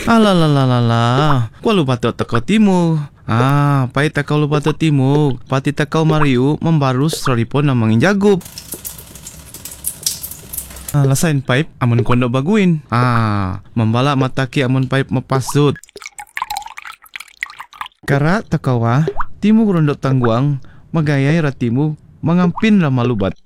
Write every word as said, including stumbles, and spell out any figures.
Alalalala, kwa lupa teko timu. Ah, pai takau lupa timu. Pati takau Mariu membarus soripon namangin jagup. Ah, lasain pipe amun kondo baguin. Ah, membala mataki amun pipe mepasut. Kara takawa, timu rondok tangguang, magayay ratimu, mengampin lama lubat.